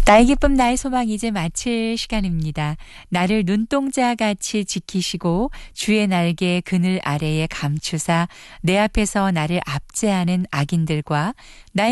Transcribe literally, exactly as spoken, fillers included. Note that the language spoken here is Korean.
나의 기쁨 나의 소망 이제 마칠 시간입니다. 나를 눈동자같이 지키시고 주의 날개 그늘 아래에 감추사 내 앞에서 나를 압제하는 악인들과 나의